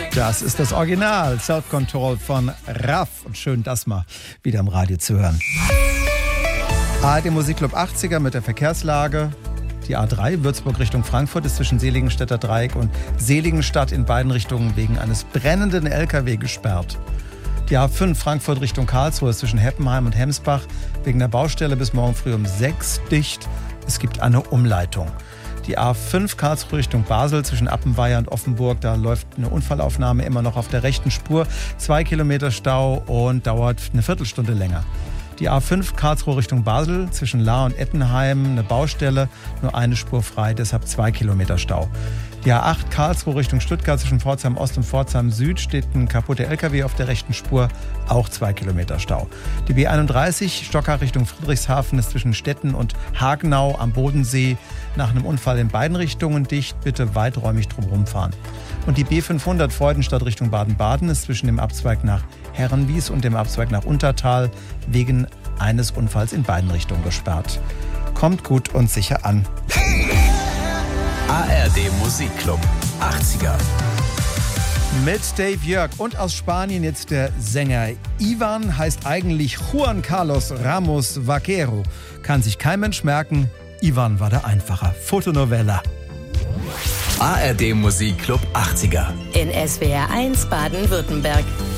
Das ist das Original Self-Control von Raff. Und schön, das mal wieder im Radio zu hören. ARD Musikclub 80er mit der Verkehrslage. Die A3 Würzburg Richtung Frankfurt ist zwischen Seligenstädter Dreieck und Seligenstadt in beiden Richtungen wegen eines brennenden LKW gesperrt. Die A5 Frankfurt Richtung Karlsruhe ist zwischen Heppenheim und Hemsbach wegen der Baustelle bis morgen früh um 6 dicht. Es gibt eine Umleitung. Die A5 Karlsruhe Richtung Basel zwischen Appenweier und Offenburg, da läuft eine Unfallaufnahme immer noch auf der rechten Spur. 2 Kilometer Stau und dauert eine Viertelstunde länger. Die A5 Karlsruhe Richtung Basel zwischen Lahr und Ettenheim, eine Baustelle, nur eine Spur frei, deshalb 2 Kilometer Stau. Die A8 Karlsruhe Richtung Stuttgart zwischen Pforzheim Ost und Pforzheim Süd steht ein kaputter LKW auf der rechten Spur, auch 2 Kilometer Stau. Die B31 Stockach Richtung Friedrichshafen ist zwischen Stetten und Hagenau am Bodensee nach einem Unfall in beiden Richtungen dicht, bitte weiträumig drumherum fahren. Und die B500 Freudenstadt Richtung Baden-Baden ist zwischen dem Abzweig nach Herrenwies und dem Abzweig nach Untertal wegen eines Unfalls in beiden Richtungen gesperrt. Kommt gut und sicher an. ARD Musikclub 80er. Mit Dave Jörg und aus Spanien jetzt der Sänger. Ivan heißt eigentlich Juan Carlos Ramos Vaquero. Kann sich kein Mensch merken. Ivan war der Einfacher. Fotonovella. ARD Musikclub 80er. In SWR 1 Baden-Württemberg.